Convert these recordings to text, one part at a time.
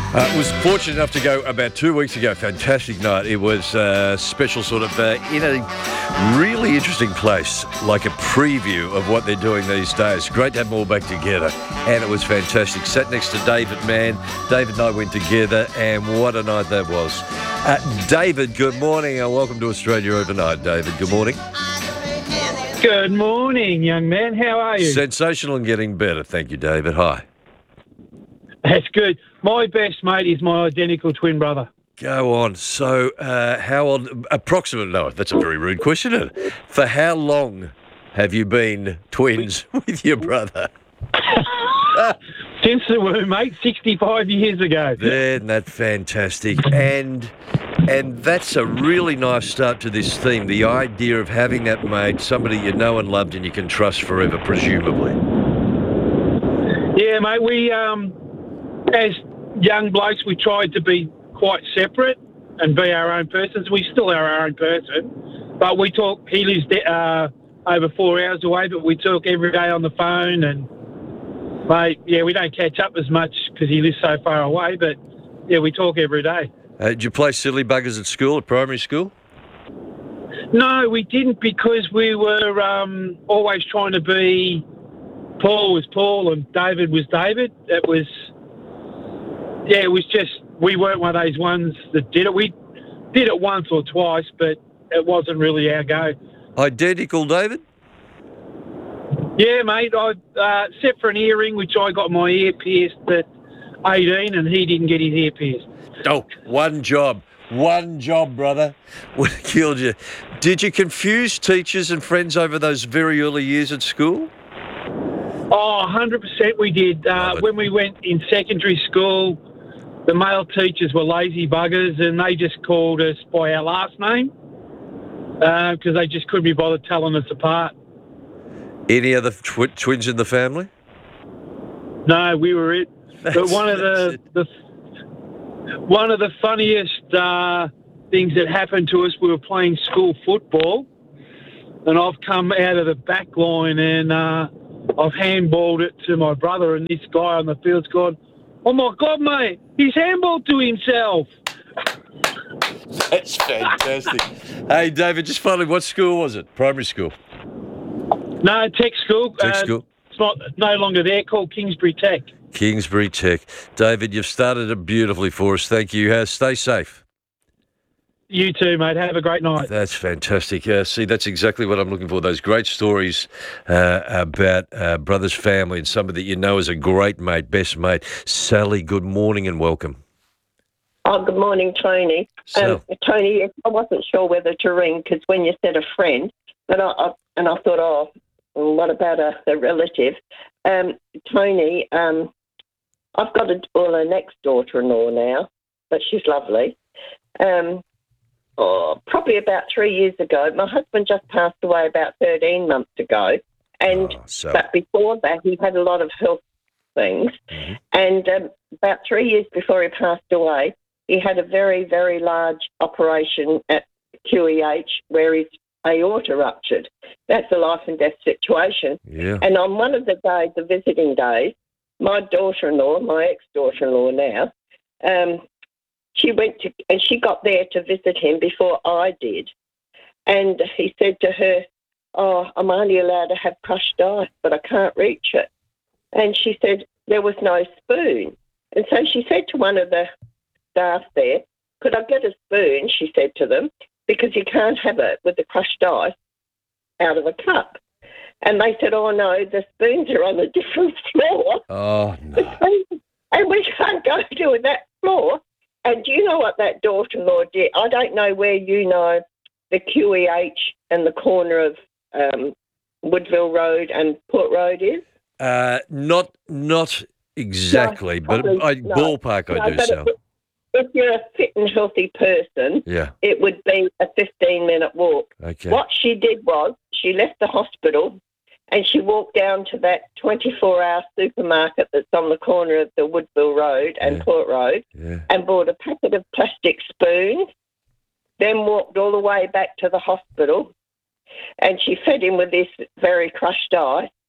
Was fortunate enough to go about 2 weeks ago. Fantastic night. It was special sort of in a really interesting place, like a preview of what they're doing these days. Great to have them all back together. And it was fantastic. Sat next to David Mann. David and I went together, and what a night that was. David, good morning, and welcome to Australia Overnight. David, good morning. Good morning, young man. How are you? Sensational and getting better. Thank you, David. Hi. That's good. My best mate is my identical twin brother. Go on. So, how old? Approximately? No, that's a very rude question. Isn't it? For how long have you been twins with your brother? Since the womb, mate, 65 years ago. Isn't that fantastic? And that's a really nice start to this theme. The idea of having that mate, somebody you know and loved and you can trust forever, presumably. Yeah, mate. We, as young blokes, we tried to be quite separate and be our own persons. We still are our own person, but we talk. He lives over 4 hours away, but we talk every day on the phone. And mate, yeah, we don't catch up as much because he lives so far away. But yeah, we talk every day. Did you play silly buggers at school, at primary school? No, we didn't, because we were always trying to be. Paul was Paul and David was David. It was just, we weren't one of those ones that did it. We did it once or twice, but it wasn't really our go. Identical, David? Yeah, mate. Except for an earring, which I got my ear pierced at 18, and he didn't get his ear pierced. Oh, one job. One job, brother. Would have killed you. Did you confuse teachers and friends over those very early years at school? Oh, 100% we did. When we went in secondary school, the male teachers were lazy buggers, and they just called us by our last name because they just couldn't be bothered telling us apart. Any other twins in the family? No, we were it. But one of the funniest things that happened to us, we were playing school football, and I've come out of the back line and I've handballed it to my brother, and this guy on the field's gone, "Oh my God, mate, he's handballed to himself." That's fantastic. Hey, David, just finally, what school was it? Primary school? No, tech school. Tech school. It's no longer there, called Kingsbury Tech. Kingsbury Tech. David, you've started it beautifully for us. Thank you. Stay safe. You too, mate. Have a great night. That's fantastic. See, that's exactly what I'm looking for. Those great stories about brothers, family, and somebody that you know is a great mate, best mate. Sally, good morning and welcome. Oh, good morning, Tony. Tony, I wasn't sure whether to ring because when you said a friend, but I thought, oh, well, what about a relative? Tony, I've got a next daughter-in-law now, but she's lovely. Probably about 3 years ago. My husband just passed away about 13 months ago, but before that he had a lot of health things. Mm-hmm. And about 3 years before he passed away, he had a very, very large operation at QEH where his aorta ruptured. That's a life and death situation. Yeah. And on one of the days, the visiting days, my daughter-in-law, my ex-daughter-in-law now, she got there to visit him before I did. And he said to her, "Oh, I'm only allowed to have crushed ice, but I can't reach it." And she said there was no spoon. And so she said to one of the staff there, "Could I get a spoon?" she said to them, "because you can't have it with the crushed ice out of a cup." And they said, "Oh, no, the spoons are on a different floor." Oh, no. And we can't go to that floor. And do you know what that daughter-in-law did? I don't know where you know the QEH and the corner of Woodville Road and Port Road is. Not exactly, but ballpark I do so. If you're a fit and healthy person, it would be a 15-minute walk. Okay. What she did was she left the hospital and she walked down to that 24-hour supermarket that's on the corner of the Woodville Road and Port Road and bought a packet of plastic spoons, then walked all the way back to the hospital, and she fed him with this very crushed ice,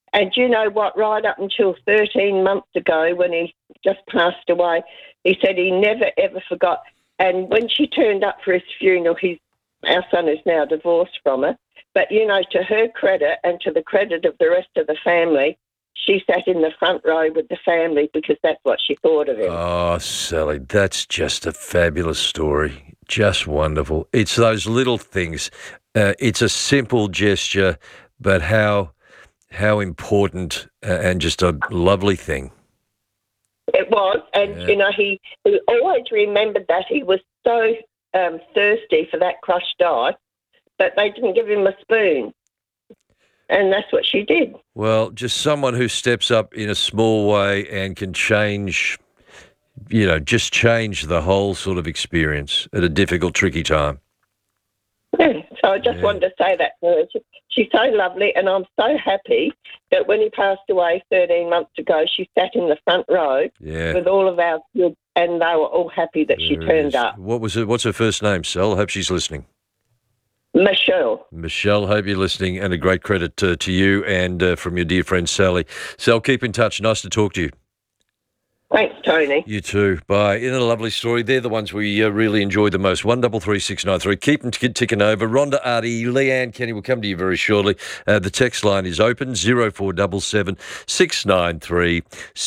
And you know what? Right up until 13 months ago, when he just passed away, he said he never, ever forgot. And when she turned up for his funeral, our son is now divorced from her. But, you know, to her credit and to the credit of the rest of the family, she sat in the front row with the family because that's what she thought of him. Oh, Sally, that's just a fabulous story. Just wonderful. It's those little things. It's a simple gesture, but how important and just a lovely thing. It was, and, you know, he always remembered that. He was so thirsty for that crushed ice, but they didn't give him a spoon. And that's what she did. Well, just someone who steps up in a small way and can change, you know, just change the whole sort of experience at a difficult, tricky time. Yeah, so I just wanted to say that to her. She's so lovely, and I'm so happy that when he passed away 13 months ago, she sat in the front row with all of our kids, and they were all happy that she turned up. What's her first name, Sal? I hope she's listening. Michelle, hope you're listening, and a great credit to you and from your dear friend Sally. Sal, keep in touch. Nice to talk to you. Thanks, Tony. You too. Bye. Isn't it a lovely story? They're the ones we really enjoy the most. 133693. Keep them ticking over. Rhonda, Artie, Leanne, Kenny will come to you very shortly. The text line is open, 0477 693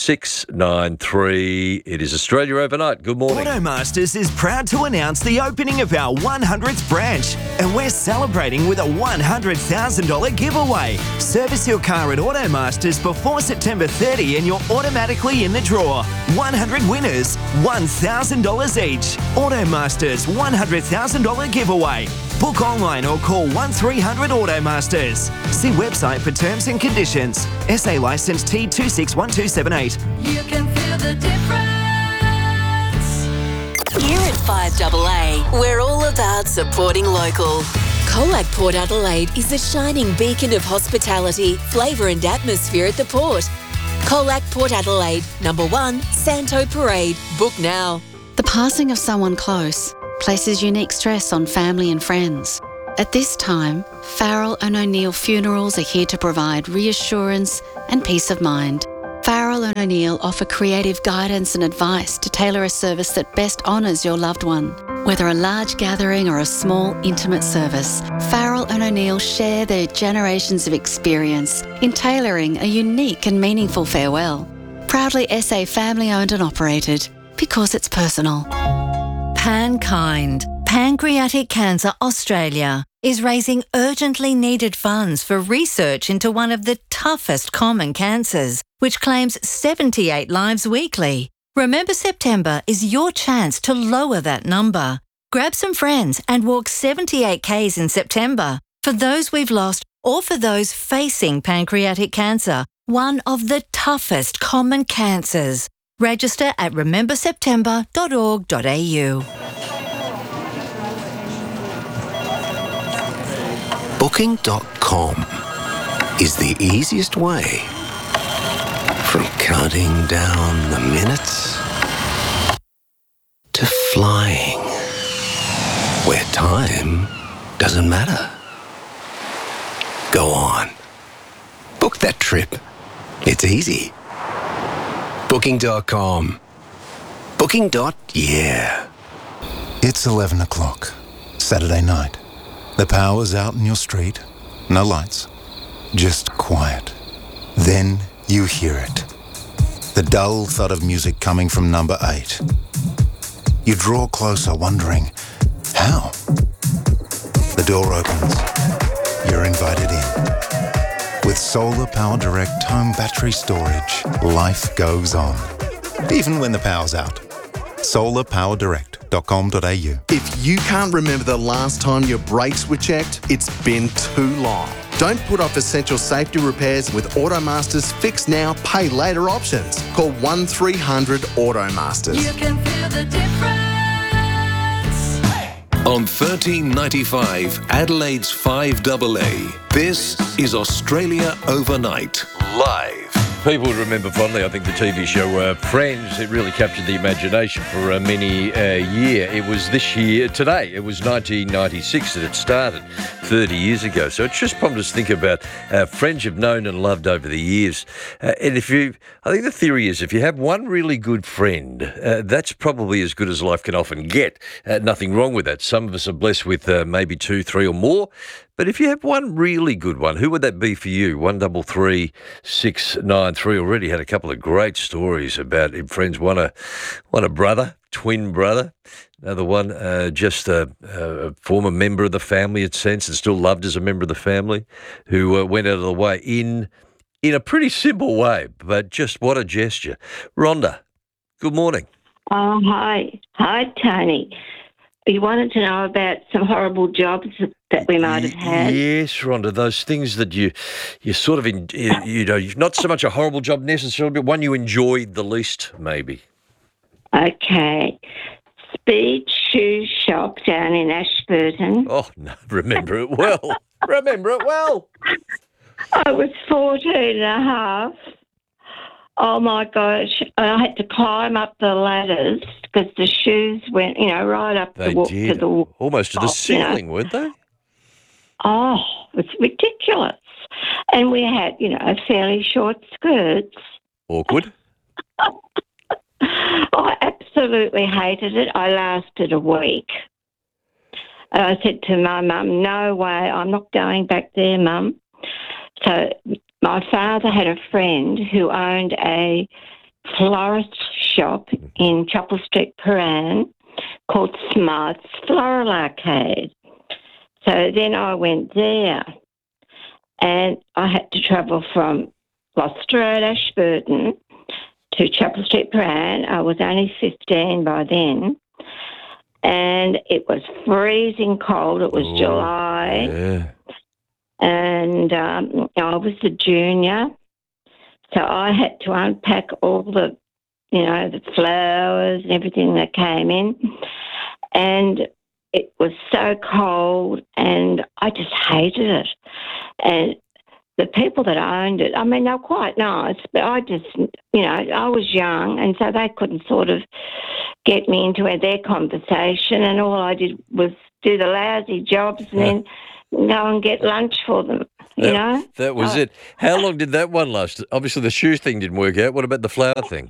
693. It is Australia Overnight. Good morning. Automasters is proud to announce the opening of our 100th branch, and we're celebrating with a $100,000 giveaway. Service your car at Automasters before September 30 and you're automatically in the draw. 100 winners, $1,000 each. Automasters $100,000 giveaway. Book online or call 1300 Automasters. See website for terms and conditions. SA licence T261278. You can feel the difference. Here at 5AA, we're all about supporting local. Colac Port Adelaide is the shining beacon of hospitality, flavour and atmosphere at the port. Colac Port Adelaide, number 1, Santo Parade. Book now. The passing of someone close places unique stress on family and friends. At this time, Farrell and O'Neill Funerals are here to provide reassurance and peace of mind. Farrell and O'Neill offer creative guidance and advice to tailor a service that best honours your loved one. Whether a large gathering or a small, intimate service, Farrell and O'Neill share their generations of experience in tailoring a unique and meaningful farewell. Proudly SA family-owned and operated, because it's personal. PanKind, Pancreatic Cancer Australia, is raising urgently needed funds for research into one of the toughest common cancers, which claims 78 lives weekly. Remember September is your chance to lower that number. Grab some friends and walk 78 Ks in September for those we've lost or for those facing pancreatic cancer, one of the toughest common cancers. Register at rememberseptember.org.au. Booking.com is the easiest way from counting down the minutes to flying where time doesn't matter. Go on. Book that trip. It's easy. Booking.com. Booking.yeah. It's 11 o'clock, Saturday night. The power's out in your street. No lights. Just quiet. Then you hear it. The dull thud of music coming from number 8. You draw closer, wondering, how? The door opens. You're invited in. With Solar Power Direct home battery storage, life goes on. Even when the power's out. solarpowerdirect.com.au. If you can't remember the last time your brakes were checked, it's been too long. Don't put off essential safety repairs with Automasters Fix Now, Pay Later options. Call 1300 Automasters. You can feel the difference. On 1395 Adelaide's 5AA, this is Australia Overnight, live People would remember fondly, I think, the TV show Friends. It really captured the imagination for many a year. It was this year, today, it was 1996 that it started, 30 years ago. So it's just prompted us to think about friends you've known and loved over the years. And I think the theory is if you have one really good friend, that's probably as good as life can often get. Nothing wrong with that. Some of us are blessed with maybe 2, 3 or more. But if you have one really good one, who would that be for you? 133693. Already had a couple of great stories about friends. One a brother, twin brother. Another one, just a former member of the family, in a sense, and still loved as a member of the family, who went out of the way in a pretty simple way, but just what a gesture. Rhonda, good morning. Oh, hi. Hi, Tony. You wanted to know about some horrible jobs that we might have had? Yes, Rhonda, those things that you sort of, not so much a horrible job necessarily, but one you enjoyed the least, maybe. Okay. Speed shoe shop down in Ashburton. Oh, no, remember it well. Remember it well. I was 14 and a half. Oh, my gosh. I had to climb up the ladders because the shoes went, right up They to did. the Almost to the ceiling, weren't they? Oh, it's ridiculous. And we had, fairly short skirts. Awkward. I absolutely hated it. I lasted a week. And I said to my mum, no way, I'm not going back there, Mum. So my father had a friend who owned a florist shop in Chapel Street, Paran, called Smart's Floral Arcade. So then I went there and I had to travel from Gloucester Road, Ashburton to Chapel Street, Paran. I was only 15 by then. And it was freezing cold. It was July. Yeah. And I was the junior. So I had to unpack all the, the flowers and everything that came in. And it was so cold and I just hated it. And the people that owned it, I mean, they were quite nice, but I just, I was young and so they couldn't sort of get me into their conversation, and all I did was do the lousy jobs and then go and get lunch for them, That was it. How long did that one last? Obviously the shoe thing didn't work out. What about the flower thing?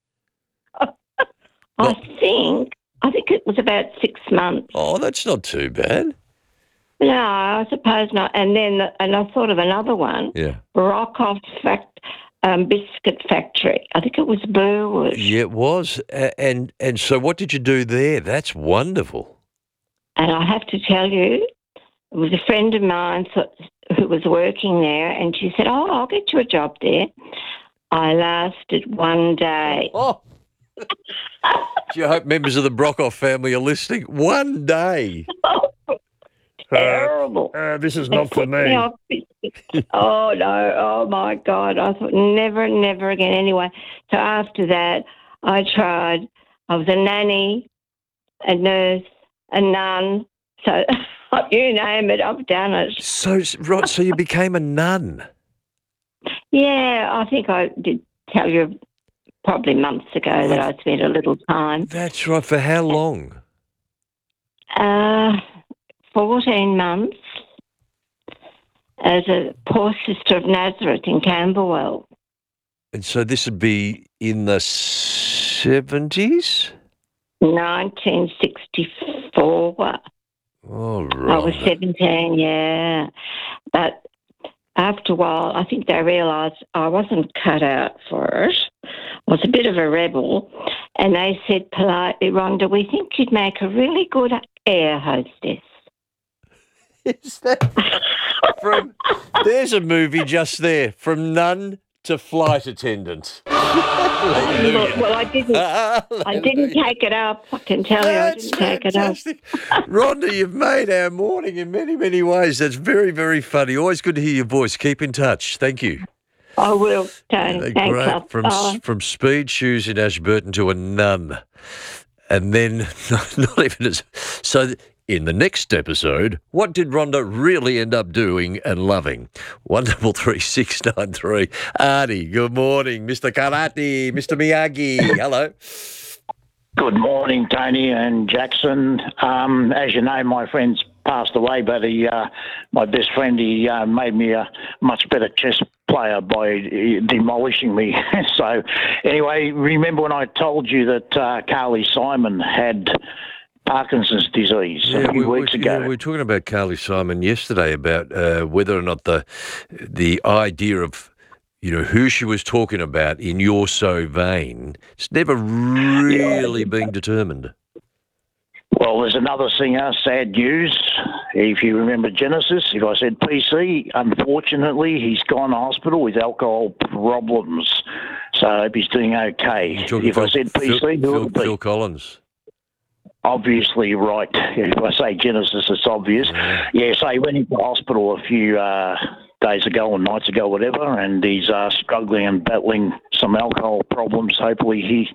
I think it was about 6 months. Oh, that's not too bad. No, I suppose not. And then I thought of another one. Yeah. Rockoff Biscuit Factory. I think it was Burwood. Yeah, it was. And so what did you do there? That's wonderful. And I have to tell you, it was a friend of mine who was working there, and she said, oh, I'll get you a job there. I lasted one day. Oh. Do you hope members of the Brockoff family are listening? One day. Terrible. This is not for me. Oh, no. Oh, my God. I thought never again. Anyway, so after that, I tried. I was a nanny, a nurse, a nun. So you name it, I've done it. So you became a nun? Yeah, I think I did tell you probably months ago that I spent a little time. That's right. For how long? 14 months as a poor sister of Nazareth in Camberwell. And so this would be in the 70s? 1964. Oh, right. I was 17, yeah. But after a while, I think they realised I wasn't cut out for it. I was a bit of a rebel. And they said politely, Rhonda, we think you'd make a really good air hostess. Is that there's a movie just there, from nun to flight attendant. Well, I didn't take it up. I can tell you, I didn't take it up. Rhonda, you've made our morning in many, many ways. That's very, very funny. Always good to hear your voice. Keep in touch. Thank you. I will, Tony. Thanks, great. love. From speed shoes in Ashburton to a nun. And then, not even as... So In the next episode, what did Rhonda really end up doing and loving? 133693. Artie, good morning. Mr. Karate, Mr. Miyagi. Hello. Good morning, Tony and Jackson. As you know, my friend's passed away, but my best friend, he made me a much better chess player by demolishing me. So anyway, remember when I told you that Carly Simon had Parkinson's disease a few weeks ago? Yeah, we were talking about Carly Simon yesterday about whether or not the idea of who she was talking about in You're So Vain, it's never really been determined. Well, there's another singer, sad news. If you remember Genesis, if I said PC, unfortunately, he's gone to hospital with alcohol problems. So I hope he's doing okay. If I said PC, who would it be? Phil Collins. Obviously right. If I say Genesis, it's obvious. Yeah, so he went into hospital a few days ago or nights ago, whatever, and he's struggling and battling some alcohol problems. Hopefully he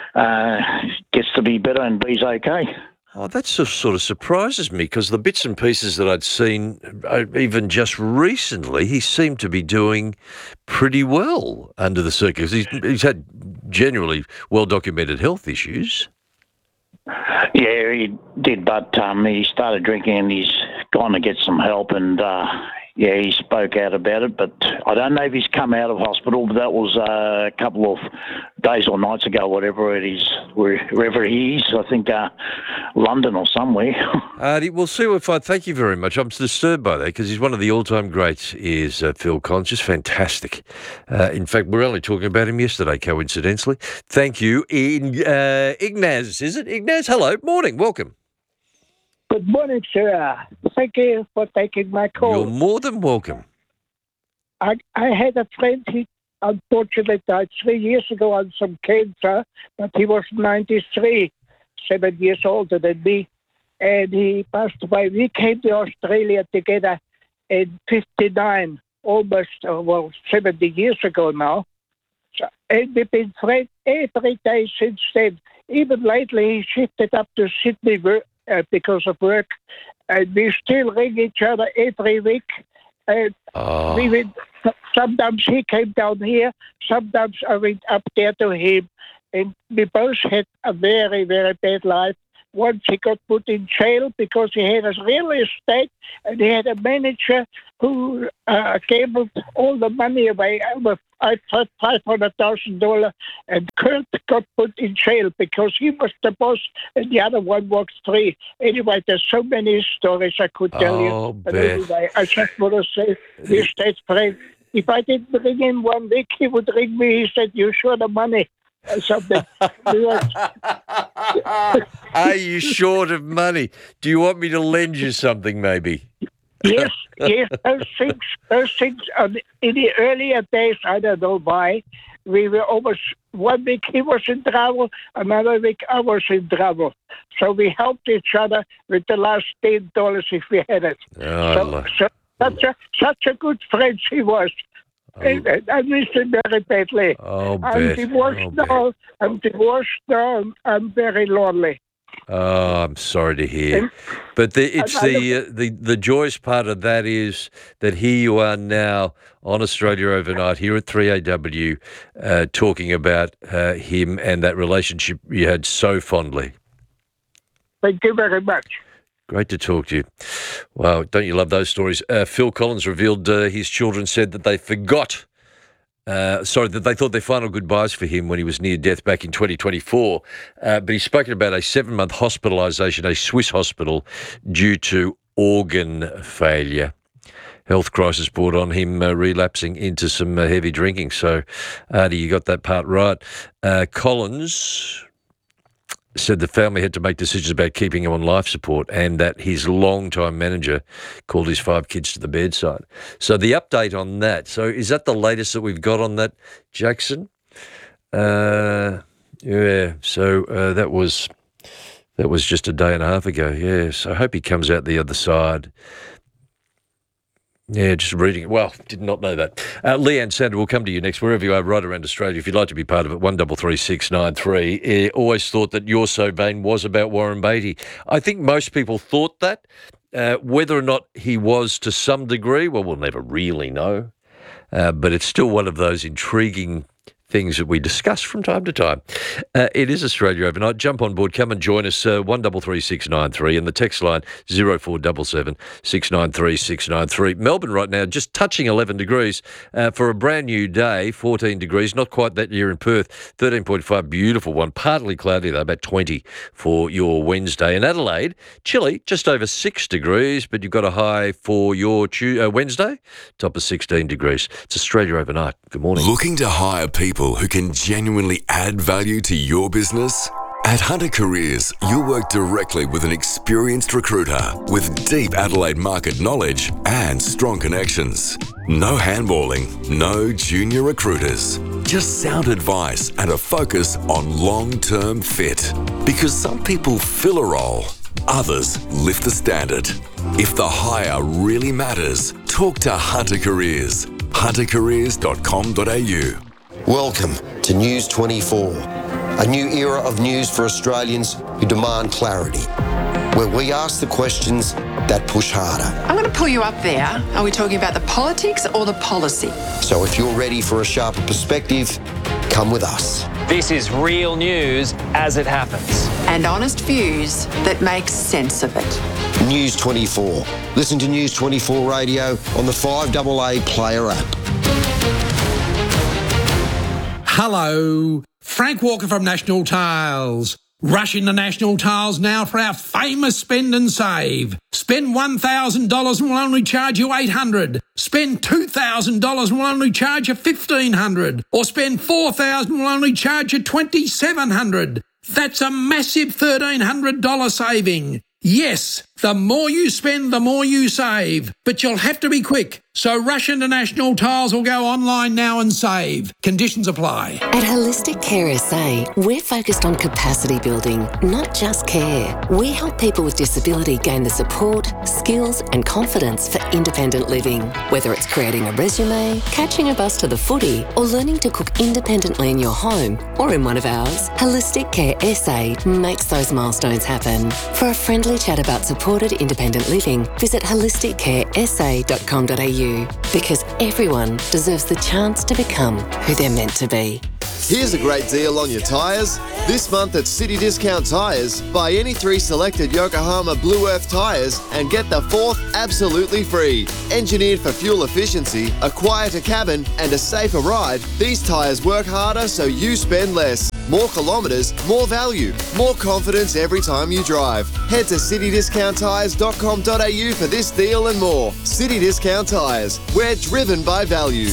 gets to be better and he's okay. Oh, that sort of surprises me because the bits and pieces that I'd seen, even just recently, he seemed to be doing pretty well under the circumstances. He's had generally well-documented health issues. Yeah, he did, but he started drinking and he's gone to get some help and, he spoke out about it, but I don't know if he's come out of hospital, but that was a couple of days or nights ago, wherever he is, I think London or somewhere. We'll see if thank you very much. I'm disturbed by that because he's one of the all-time greats, is Phil Collins, just fantastic. In fact, we're only talking about him yesterday, coincidentally. Thank you. Ignaz, is it? Ignaz, hello, morning, welcome. Good morning, sir. Thank you for taking my call. You're more than welcome. I had a friend, he unfortunately died 3 years ago on some cancer, but he was 93, 7 years older than me, and he passed away. We came to Australia together in 59, almost, 70 years ago now. So, and we've been friends every day since then. Even lately, he shifted up to Sydney because of work, and we still ring each other every week. And sometimes he came down here, sometimes I went up there to him, and we both had a very, very bad life. Once he got put in jail because he had a real estate, and he had a manager who gambled all the money away, over $500,000, and Kurt got put in jail because he was the boss and the other one was free. Anyway, there's so many stories I could tell you. But anyway, I just want to say, we stayed friends. If I didn't ring him 1 week, he would ring me. He said, "You sure the money?" Or something. Are you short of money? Do you want me to lend you something, maybe? Yes, those things. In the earlier days, I don't know why, we were almost 1 week he was in trouble, another week I was in trouble. So we helped each other with the last $10 if we had it. Such a good friend he was. I miss him very badly. I'm divorced now. I'm very lonely. Oh, I'm sorry to hear. But the joyous part of that is that here you are now on Australia Overnight here at 3AW talking about him and that relationship you had so fondly. Thank you very much. Great to talk to you. Wow, don't you love those stories? Phil Collins revealed his children said that they forgot that they thought their final goodbyes for him when he was near death back in 2024. But he's spoken about a 7-month hospitalisation, a Swiss hospital, due to organ failure. Health crisis brought on him relapsing into some heavy drinking. So, Artie, you got that part right. Collins said the family had to make decisions about keeping him on life support and that his long-time manager called his 5 kids to the bedside. So the update on that. So is that the latest that we've got on that, Jackson? So that was just a day and a half ago. Yes, I hope he comes out the other side Yeah, just reading it. Well, did not know that. Leanne Sander, we'll come to you next, wherever you are, right around Australia. If you'd like to be part of it, 133693. Always thought that You're So Vain was about Warren Beatty. I think most people thought that. Whether or not he was to some degree, well, we'll never really know. But it's still one of those intriguing things that we discuss from time to time. It is Australia Overnight. Jump on board. Come and join us. 133693 and the text line 0477 693 693. Melbourne right now just touching 11 degrees for a brand new day. 14 degrees. Not quite that year in Perth. 13.5. Beautiful one. Partly cloudy though. About 20 for your Wednesday. In Adelaide, chilly. Just over 6 degrees. But you've got a high for your Wednesday. Top of 16 degrees. It's Australia Overnight. Good morning. Looking to hire people who can genuinely add value to your business? At Hunter Careers, you'll work directly with an experienced recruiter with deep Adelaide market knowledge and strong connections. No handballing, no junior recruiters. Just sound advice and a focus on long-term fit. Because some people fill a role, others lift the standard. If the hire really matters, talk to Hunter Careers. huntercareers.com.au. Welcome to News 24, a new era of news for Australians who demand clarity, where we ask the questions that push harder. I'm going to pull you up there. Are we talking about the politics or the policy? So if you're ready for a sharper perspective, come with us. This is real news as it happens. And honest views that make sense of it. News 24. Listen to News 24 Radio on the 5AA Player app. Hello, Frank Walker from National Tiles. Rush into National Tiles now for our famous spend and save. Spend $1,000 and we'll only charge you $800. Spend $2,000 and we'll only charge you $1,500. Or spend $4,000 and we'll only charge you $2,700. That's a massive $1,300 saving. Yes, the more you spend, the more you save. But you'll have to be quick. So rush into National Tiles or go online now and save. Conditions apply. At Holistic Care SA, we're focused on capacity building, not just care. We help people with disability gain the support, skills and confidence for independent living. Whether it's creating a resume, catching a bus to the footy, or learning to cook independently in your home or in one of ours, Holistic Care SA makes those milestones happen. For a friendly chat about supported independent living, visit holisticcaresa.com.au. Because everyone deserves the chance to become who they're meant to be. Here's a great deal on your tyres. This month at City Discount Tyres, buy any 3 selected Yokohama Blue Earth tyres and get the 4th absolutely free. Engineered for fuel efficiency, a quieter cabin and a safer ride, these tyres work harder so you spend less. More kilometres, more value, more confidence every time you drive. Head to citydiscounttyres.com.au for this deal and more. City Discount Tyres. We're driven by value.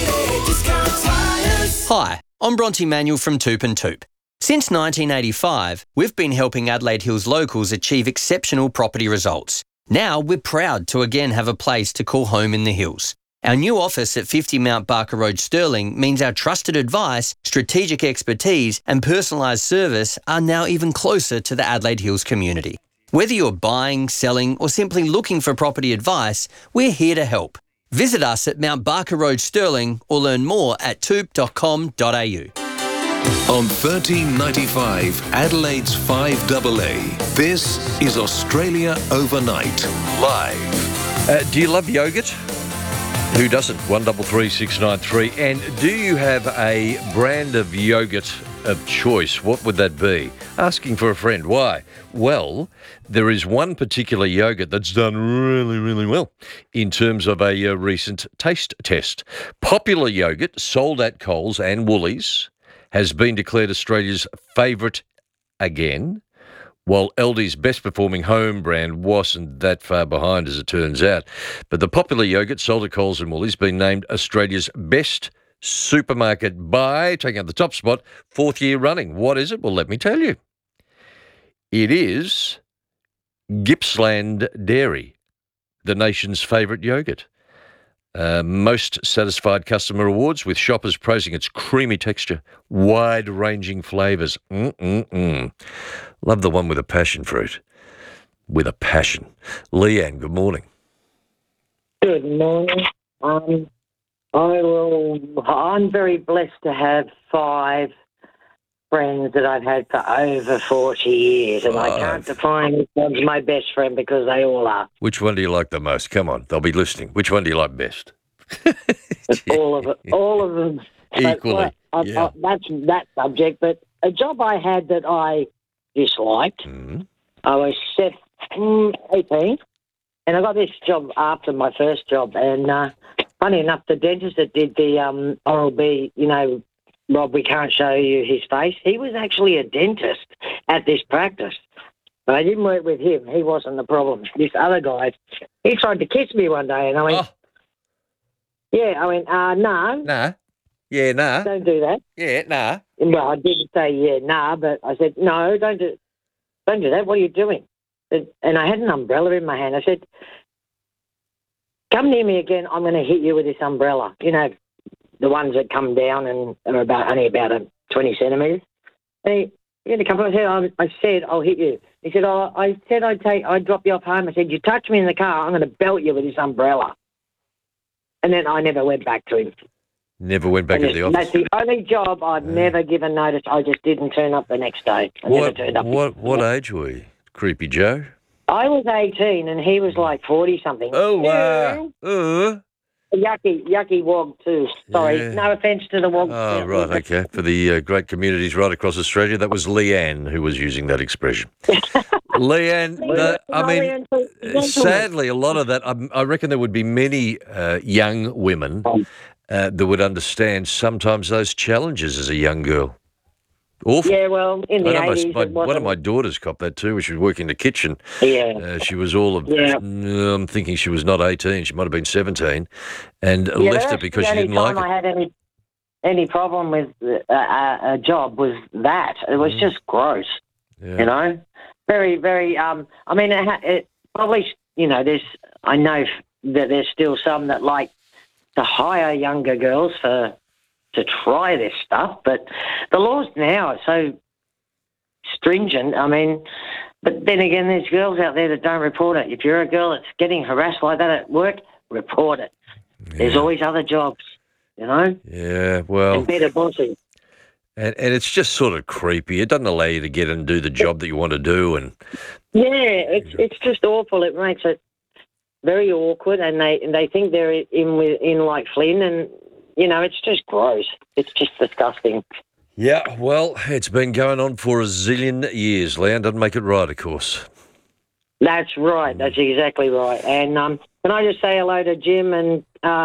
Hi, I'm Bronte Manuel from Toop and Toop. Since 1985, we've been helping Adelaide Hills locals achieve exceptional property results. Now we're proud to again have a place to call home in the hills. Our new office at 50 Mount Barker Road, Stirling, means our trusted advice, strategic expertise and personalised service are now even closer to the Adelaide Hills community. Whether you're buying, selling or simply looking for property advice, we're here to help. Visit us at Mount Barker Road, Stirling or learn more at toop.com.au. On 1395 Adelaide's 5AA, this is Australia Overnight, live. Do you love yogurt? Who doesn't? 133693. And do you have a brand of yogurt of choice? What would that be? Asking for a friend. Why? Well, there is one particular yogurt that's done really, really well in terms of a recent taste test. Popular Yogurt, sold at Coles and Woolies, has been declared Australia's favourite again, while Aldi's best-performing home brand wasn't that far behind, as it turns out. But the Popular Yogurt, sold at Coles and Woolies, been named Australia's best supermarket by, taking up the top spot, 4th year running. What is it? Well, let me tell you. It is Gippsland Dairy, the nation's favourite yogurt. Most satisfied customer awards, with shoppers praising its creamy texture, wide-ranging flavours. Love the one with a passion fruit. With a passion. Leanne, good morning. Good morning. I'm very blessed to have 5 friends that I've had for over 40 years, and I can't define which one's my best friend because they all are. Which one do you like the most? Come on, they'll be listening. Which one do you like best? All of them. Equally, yeah. That's that subject. But a job I had that I disliked, I was 18, and I got this job after my first job. And funny enough, the dentist that did the Oral-B, Rob, we can't show you his face. He was actually a dentist at this practice. But I didn't work with him. He wasn't the problem. This other guy, he tried to kiss me one day, and I went, no. Nah. Yeah, nah. Don't do that. Yeah, nah. Well, I didn't say, yeah, nah, but I said, no, don't do that. What are you doing? And I had an umbrella in my hand. I said, come near me again. I'm going to hit you with this umbrella. The ones that come down and are only about 20 centimetres. And he had to come up and I said, I'll hit you. He said, I said I'd drop you off home. I said, you touch me in the car, I'm going to belt you with this umbrella. And then I never went back to him. Never went back to the office? That's the only job I've never given notice. I just didn't turn up the next day. I never turned up. What age were you, Creepy Joe? I was 18 and he was like 40-something. Oh, wow. Yucky wog too. Sorry, no offence to the wog. Oh, right, okay. For the great communities right across Australia, that was Leanne who was using that expression. Leanne, sadly, a lot of that, I reckon there would be many young women that would understand sometimes those challenges as a young girl. Awful. Yeah, well, in the 80s, one of my daughters copped that too when she was working in the kitchen. Yeah. She was all of, I'm thinking she was not 18, she might have been 17, and left it because she didn't like it. The only time I had any problem with a job was that. It was just gross, Very, very, it probably, I know that there's still some that like to hire younger girls to try this stuff, but the laws now are so stringent. But then again, there's girls out there that don't report it. If you're a girl that's getting harassed like that at work, report it. Yeah. There's always other jobs, Yeah, well. And better bossy. And it's just sort of creepy. It doesn't allow you to get and do the job that you want to do. And yeah, it's just awful. It makes it very awkward, and they think they're in like Flynn, and it's just gross. It's just disgusting. Yeah, well, it's been going on for a zillion years, Leanne. Doesn't make it right, of course. That's right. That's exactly right. And can I just say hello to Jim and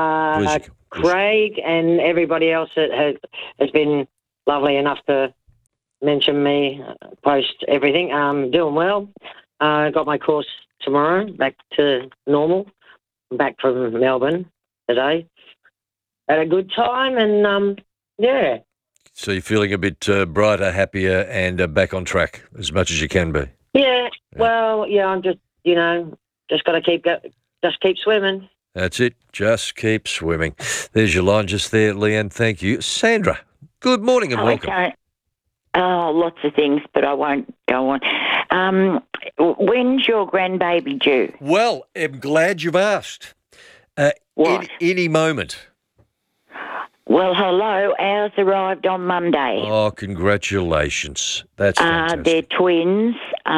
Craig and everybody else that has been lovely enough to mention me, post everything. Doing well. Got my course tomorrow, back to normal. I'm back from Melbourne today. Had a good time and, yeah. So you're feeling a bit brighter, happier and back on track as much as you can be? Yeah, well, yeah, I'm just, just got to keep swimming. That's it. Just keep swimming. There's your line just there, Leanne. Thank you. Sandra, good morning and welcome. Okay. Oh, lots of things, but I won't go on. When's your grandbaby due? Well, I'm glad you've asked. Any moment. Well, hello. Ours arrived on Monday. Oh, congratulations. That's fantastic. They're twins,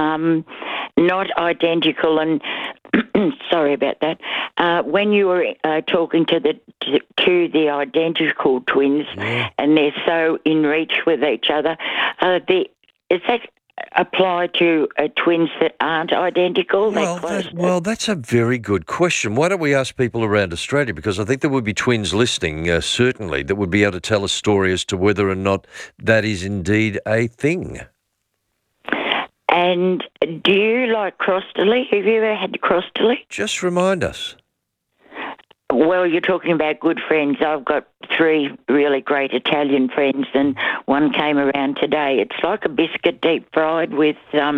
not identical, and sorry about that. When you were talking to the identical twins, and they're so in reach with each other, is that apply to twins that aren't identical? Well, that's a very good question. Why don't we ask people around Australia? Because I think there would be twins listening, certainly, that would be able to tell a story as to whether or not that is indeed a thing. And do you like crostoli? Have you ever had crostoli? Just remind us. Well, you're talking about good friends. I've got 3 really great Italian friends, and one came around today. It's like a biscuit deep fried with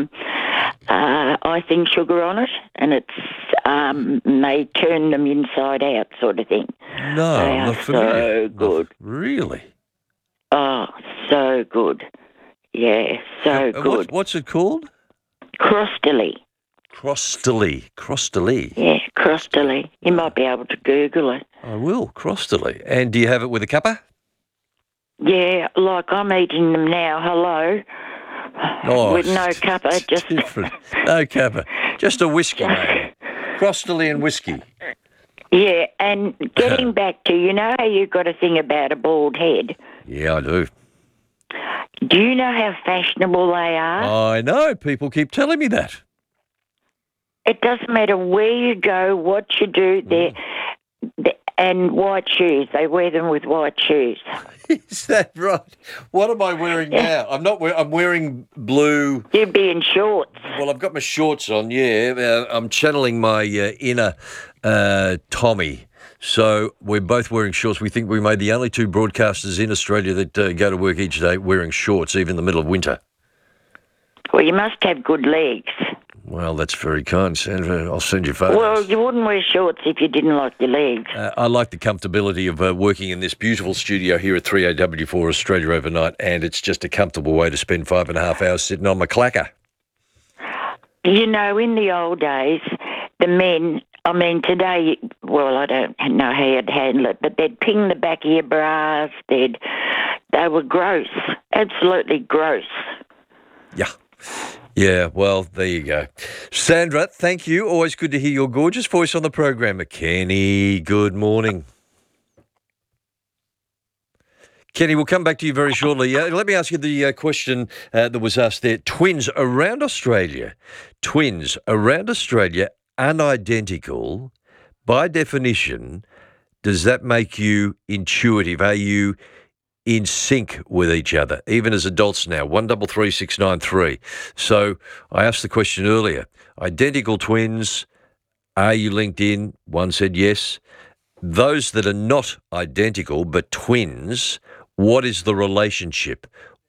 icing sugar on it, and it's they turn them inside out sort of thing. No, they I'm are not familiar. so good. Really? Oh, so good. Yeah, so good. What's it called? Crostoli. Crosstilly. Yeah, Crosstilly. You might be able to Google it. I will, Crosstilly. And do you have it with a cuppa? Yeah, like I'm eating them now. Hello. Oh, with no cuppa, just different. No cuppa. Just a whiskey, mate. Crosstilly and whiskey. Yeah, and getting back to, you know how you got a thing about a bald head? Yeah, I do. Do you know how fashionable they are? I know. People keep telling me that. It doesn't matter where you go, what you do, and white shoes. They wear them with white shoes. Is that right? What am I wearing now? I'm wearing blue. You'd be in shorts. Well, I've got my shorts on, yeah. I'm channeling my inner Tommy. So we're both wearing shorts. We think we made the only two broadcasters in Australia that go to work each day wearing shorts, even in the middle of winter. Well, you must have good legs. Well, that's very kind, Sandra. I'll send you photos. Well, you wouldn't wear shorts if you didn't like your legs. I like the comfortability of working in this beautiful studio here at 3AW for Australia Overnight, and it's just a comfortable way to spend 5.5 hours sitting on my clacker. You know, in the old days, the men, I mean, today, well, I don't know how you'd handle it, but they'd ping the back of your bras. They were gross, absolutely gross. Yeah. Yeah, well, there you go. Sandra, thank you. Always good to hear your gorgeous voice on the program. Kenny, good morning. Kenny, we'll come back to you very shortly. Let me ask you the question that was asked there. Twins around Australia, unidentical, by definition, does that make you intuitive? Are you in sync with each other, even as adults now? 133693. So I asked the question earlier, identical twins, are you linked in? One said yes. Those that are not identical but twins, what is the relationship?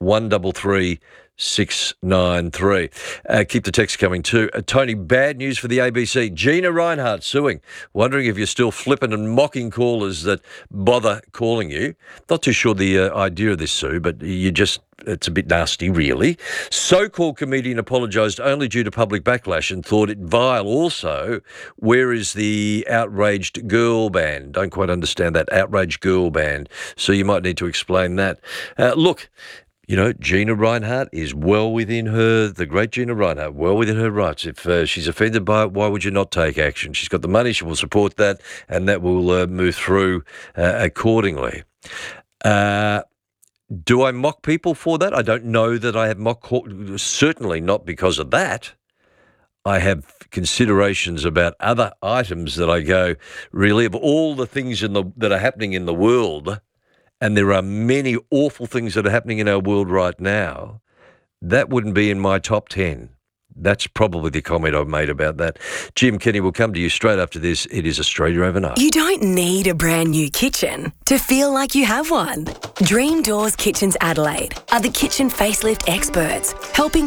133693. Keep the text coming too. Tony, bad news for the ABC. Gina Reinhardt suing, wondering if you're still flippant and mocking callers that bother calling you. Not too sure the idea of this, Sue, but it's a bit nasty, really. So-called comedian apologised only due to public backlash and thought it vile. Also, where is the outraged girl band? Don't quite understand that outraged girl band. So you might need to explain that. Look, you know, Gina Reinhardt is well within the great Gina Reinhardt, well within her rights. If she's offended by it, why would you not take action? She's got the money, she will support that, and that will move through accordingly. Do I mock people for that? I don't know that I have certainly not because of that. I have considerations about other items that I go, really, of all the things that are happening in the world, and there are many awful things that are happening in our world right now, that wouldn't be in my top 10. That's probably the comment I've made about that. Jim, Kenny, will come to you straight after this. It is Australia Overnight. You don't need a brand new kitchen to feel like you have one. Dream Doors Kitchens Adelaide are the kitchen facelift experts, helping